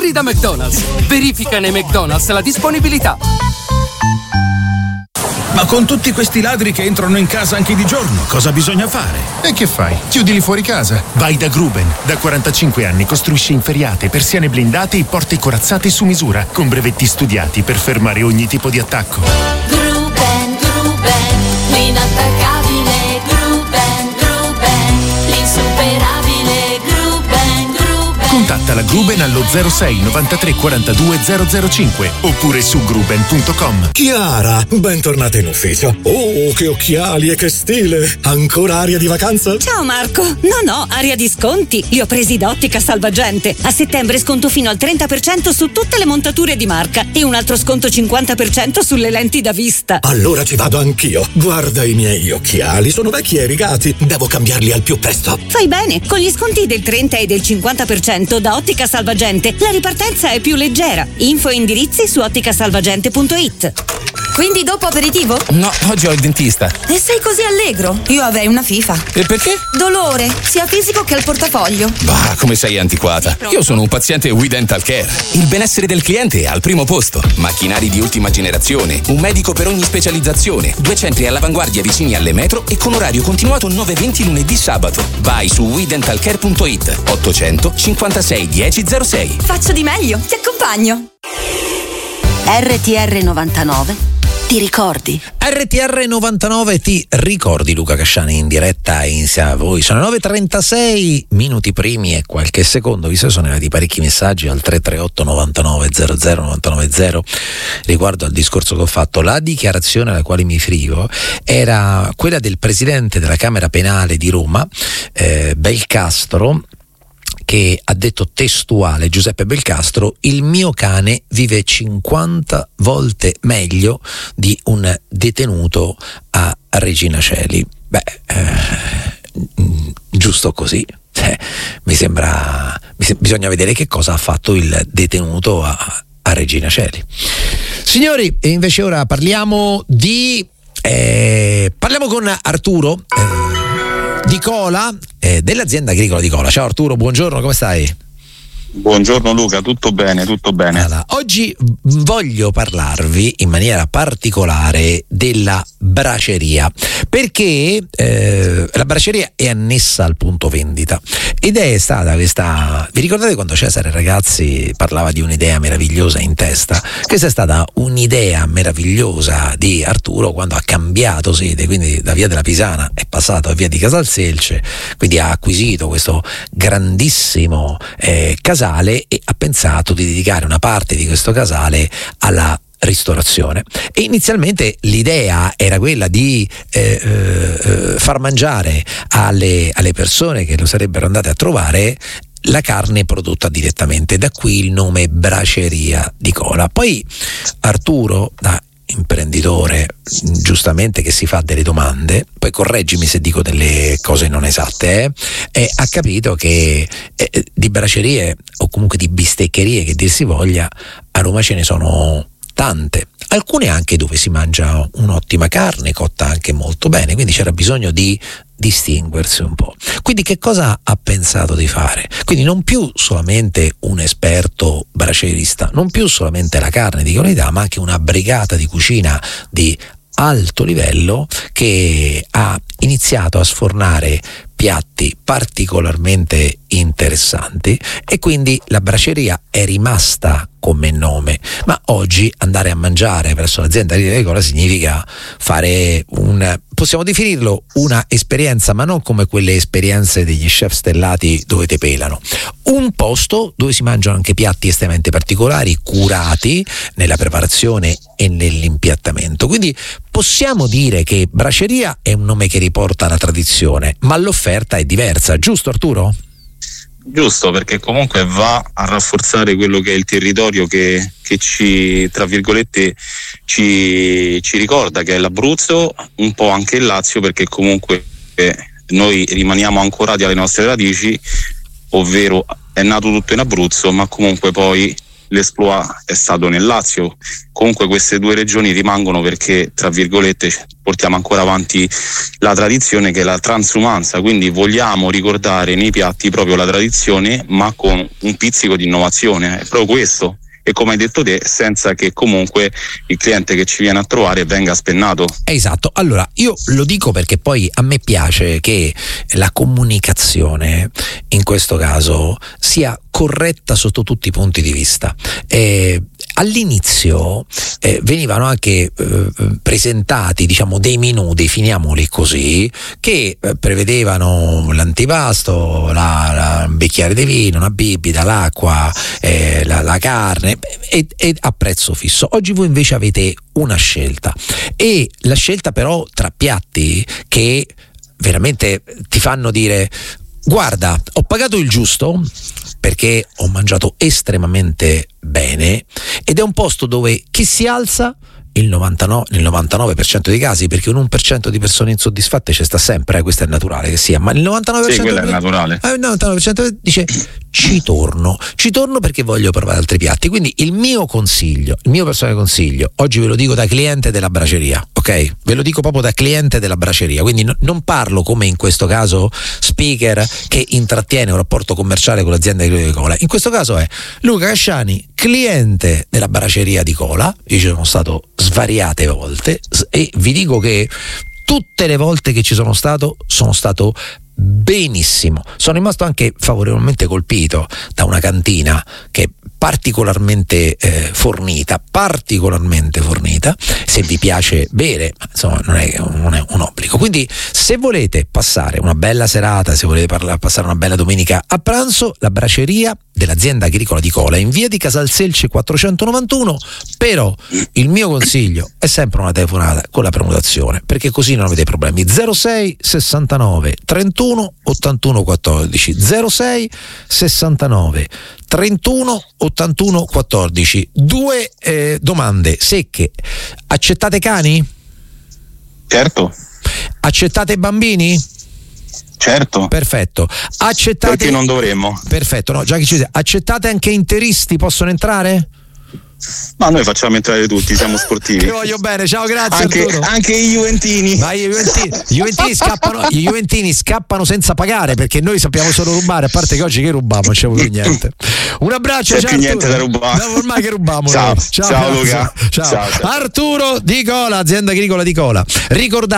Corri da McDonald's. Verifica nei McDonald's la disponibilità. Ma con tutti questi ladri che entrano in casa anche di giorno, cosa bisogna fare? E che fai? Chiudili fuori casa. Vai da Gruben. Da 45 anni costruisce inferriate, persiane blindate e porte corazzate su misura, con brevetti studiati per fermare ogni tipo di attacco. Gruben, l'inattaccabile Gruben, l'insuperabile Gruben. Contatta la Gruben allo 06 93 42 005 oppure su gruben.com. Chiara, bentornata in ufficio. Oh, che occhiali e che stile! Ancora aria di vacanza? Ciao Marco. No, aria di sconti. Li ho presi da Ottica Salvagente. A settembre sconto fino al 30% su tutte le montature di marca e un altro sconto 50% sulle lenti da vista. Allora ci vado anch'io. Guarda i miei occhiali, sono vecchi e rigati. Devo cambiarli al più presto. Fai bene, con gli sconti del 30 e del 50% da Ottica Salvagente la ripartenza è più leggera. Info e indirizzi su otticasalvagente.it. Quindi dopo aperitivo? No, oggi ho il dentista. E sei così allegro? Io avrei una FIFA. E perché? Dolore, sia fisico che al portafoglio. Bah, come sei antiquata. Io sono un paziente We Dental Care. Il benessere del cliente è al primo posto. Macchinari di ultima generazione, un medico per ogni specializzazione, 2 centri all'avanguardia vicini alle metro e con orario continuato 9-20 lunedì sabato. Vai su wedentalcare.it 800 56 1006. Faccio di meglio, ti accompagno. RTR 99 ti ricordi? RTR 99 ti ricordi, Luca Casciani in diretta insieme a voi. Sono 9:36 minuti primi e qualche secondo, visto che sono arrivati parecchi messaggi al 338 99 00 990 riguardo al discorso che ho fatto. La dichiarazione alla quale mi riferivo era quella del presidente della Camera Penale di Roma, Belcastro, che ha detto testuale, Giuseppe Belcastro: il mio cane vive 50 volte meglio di un detenuto a Regina Coeli. Giusto così. Mi sembra, bisogna vedere che cosa ha fatto il detenuto a Regina Coeli. Signori, invece ora parliamo con Arturo Di Cola, dell'azienda agricola Di Cola. Ciao Arturo, buongiorno, come stai? Buongiorno Luca, tutto bene, tutto bene. Allora, oggi voglio parlarvi in maniera particolare della braceria, perché la braceria è annessa al punto vendita ed è stata questa, vi ricordate quando Cesare Ragazzi parlava di un'idea meravigliosa in testa? Questa è stata un'idea meravigliosa di Arturo quando ha cambiato sede, quindi da via della Pisana è passato a via di Casalselce, quindi ha acquisito questo grandissimo casale e ha pensato di dedicare una parte di questo casale alla ristorazione. E inizialmente l'idea era quella di far mangiare alle persone che lo sarebbero andate a trovare la carne prodotta direttamente, da qui il nome Braceria Di Cola. Poi Arturo, da imprenditore giustamente che si fa delle domande, poi correggimi se dico delle cose non esatte, ha capito che di bracerie o comunque di bisteccherie, che dir si voglia, a Roma ce ne sono tante, alcune anche dove si mangia un'ottima carne cotta anche molto bene, quindi c'era bisogno di distinguersi un po'. Quindi che cosa ha pensato di fare? Quindi non più solamente un esperto bracerista, non più solamente la carne di qualità, ma anche una brigata di cucina di alto livello che ha iniziato a sfornare piatti particolarmente interessanti, e quindi la braceria è rimasta come nome, ma oggi andare a mangiare presso l'azienda di Cola significa fare possiamo definirlo una esperienza, ma non come quelle esperienze degli chef stellati dove te pelano, un posto dove si mangiano anche piatti estremamente particolari, curati nella preparazione e nell'impiattamento. Quindi possiamo dire che braceria è un nome che riporta la tradizione, ma l'offerta è diversa, giusto Arturo? Giusto, perché comunque va a rafforzare quello che è il territorio che ci, tra virgolette, ci ricorda, che è l'Abruzzo, un po' anche il Lazio, perché comunque noi rimaniamo ancorati alle nostre radici, ovvero è nato tutto in Abruzzo, ma comunque poi l'esploit è stato nel Lazio. Comunque queste due regioni rimangono perché, tra virgolette, portiamo ancora avanti la tradizione, che è la transumanza, quindi vogliamo ricordare nei piatti proprio la tradizione, ma con un pizzico di innovazione, è proprio questo. E come hai detto te, senza che comunque il cliente che ci viene a trovare venga spennato. Esatto, allora io lo dico perché poi a me piace che la comunicazione in questo caso sia corretta sotto tutti i punti di vista. All'inizio venivano anche presentati, diciamo, dei menù, definiamoli così, che prevedevano l'antipasto, un bicchiere di vino, una bibita, l'acqua, la carne e a prezzo fisso. Oggi voi invece avete una scelta, e la scelta però tra piatti che veramente ti fanno dire: guarda, ho pagato il giusto perché ho mangiato estremamente bene, ed è un posto dove chi si alza nel 99% dei casi, perché un 1% di persone insoddisfatte ci sta sempre, questo è naturale che sia, ma il 99% sì, quello è naturale. Il 99% dice ci torno perché voglio provare altri piatti. Quindi il mio personale consiglio, oggi ve lo dico da cliente della braceria, ok? Ve lo dico proprio da cliente della braceria, quindi non parlo come in questo caso speaker che intrattiene un rapporto commerciale con l'azienda di cola. In questo caso è Luca Casciani, cliente della braceria di Cola. Io ci sono stato svariate volte e vi dico che tutte le volte che ci sono stato benissimo. Sono rimasto anche favorevolmente colpito da una cantina che è particolarmente fornita. Se vi piace bere, insomma, non è un obbligo. Quindi se volete passare una bella serata, se volete passare una bella domenica a pranzo, la braceria dell'azienda agricola di Cola in via di Casalselce 491. Però il mio consiglio è sempre una telefonata con la prenotazione, perché così non avete problemi. 06 69 31 81 14 06 69 31 81 14. Due domande secche: accettate cani? Certo. Accettate bambini? Certo. Perfetto. Accettate? Perché non dovremmo? Perfetto, no, già che ci siete. Accettate anche interisti? Possono entrare? Ma noi facciamo entrare tutti, siamo sportivi. Ti voglio bene, ciao, grazie. Anche i Juventini. Ma gli Juventini scappano senza pagare, perché noi sappiamo solo rubare, a parte che oggi che rubiamo, non c'è più niente. Un abbraccio, ciao. C'è più niente da rubare. Ormai che rubiamo. Ciao Luca. Ciao. Arturo di Cola, azienda agricola di Cola. Ricordate